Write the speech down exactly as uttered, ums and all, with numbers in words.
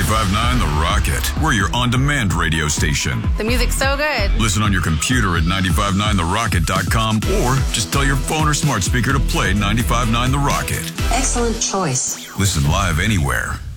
ninety-five point nine The Rocket. We're your on-demand radio station. The music's so good. Listen on your computer at nine five nine the rocket dot com or just tell your phone or smart speaker to play ninety-five point nine The Rocket. Excellent choice. Listen live anywhere.